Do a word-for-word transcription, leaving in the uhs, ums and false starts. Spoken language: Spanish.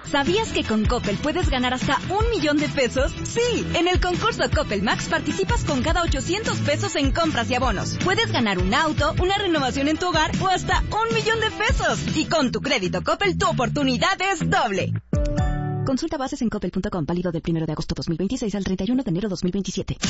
¿Sabías que con Coppel puedes ganar hasta un millón de pesos? Sí, en el concurso Coppel Max participas con cada ochocientos pesos en compras y abonos. Puedes ganar un auto, una renovación en tu hogar o hasta un millón de pesos. Y con tu crédito Coppel, tu oportunidad es doble. Consulta bases en coppel punto com, válido del primero de agosto dos mil veintiséis al treinta y uno de enero dos mil veintisiete.